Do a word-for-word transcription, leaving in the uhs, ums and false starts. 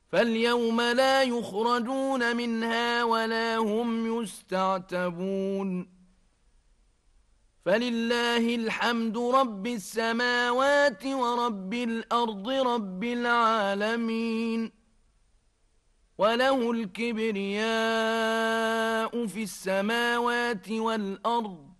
فاليوم لا يخرجون منها ولا هم يستعتبون فلله الحمد رب السماوات ورب الأرض رب العالمين وله الكبرياء في السماوات والأرض